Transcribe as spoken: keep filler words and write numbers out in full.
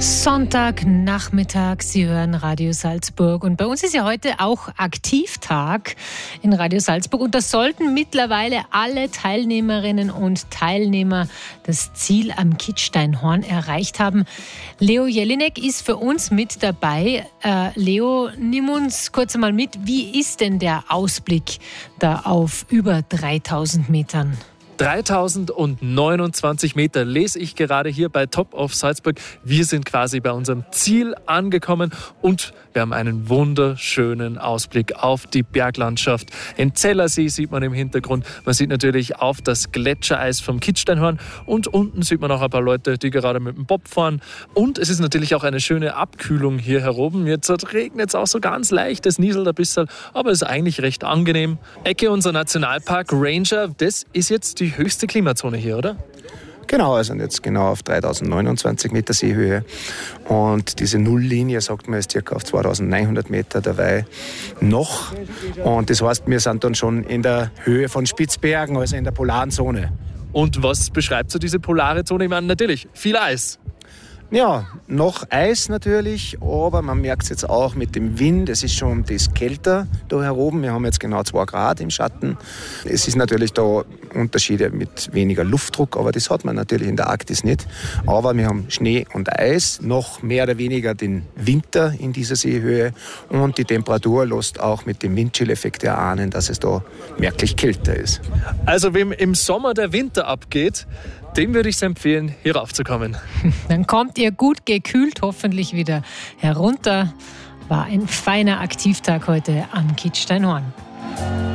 Sonntagnachmittag, Sie hören Radio Salzburg und bei uns ist ja heute auch Aktivtag in Radio Salzburg und da sollten mittlerweile alle Teilnehmerinnen und Teilnehmer das Ziel am Kitzsteinhorn erreicht haben. Leo Jelinek ist für uns mit dabei. Äh, Leo, nimm uns kurz einmal mit, wie ist denn der Ausblick da auf über dreitausend Metern? dreitausendneunundzwanzig Meter lese ich gerade hier bei Top of Salzburg. Wir sind quasi bei unserem Ziel angekommen und wir haben einen wunderschönen Ausblick auf die Berglandschaft. Den Zellersee sieht man im Hintergrund. Man sieht natürlich auf das Gletschereis vom Kitzsteinhorn und unten sieht man auch ein paar Leute, die gerade mit dem Bob fahren. Und es ist natürlich auch eine schöne Abkühlung hier heroben. Jetzt regnet es auch so ganz leicht, es nieselt ein bisschen, aber es ist eigentlich recht angenehm. Ecke, unser Nationalpark Ranger, das ist jetzt die höchste Klimazone hier, oder? Genau, wir sind jetzt genau auf dreitausendneunundzwanzig Meter Seehöhe und diese Nulllinie, sagt man, ist circa auf zweitausendneunhundert Meter dabei noch. Und das heißt, wir sind dann schon in der Höhe von Spitzbergen, also in der polaren Zone. Und was beschreibt so diese polare Zone? Ich meine, natürlich viel Eis. Ja, noch Eis natürlich, aber man merkt es jetzt auch mit dem Wind. Es ist schon das kälter da heroben. Wir haben jetzt genau zwei Grad im Schatten. Es ist natürlich da Unterschiede mit weniger Luftdruck, aber das hat man natürlich in der Arktis nicht. Aber wir haben Schnee und Eis, noch mehr oder weniger den Winter in dieser Seehöhe. Und die Temperatur lässt auch mit dem Windchill-Effekt erahnen, dass es da merklich kälter ist. Also wem im Sommer der Winter abgeht, dem würde ich es empfehlen, hier raufzukommen. Dann kommt ihr gut gekühlt hoffentlich wieder herunter. War ein feiner Aktivtag heute am Kitzsteinhorn.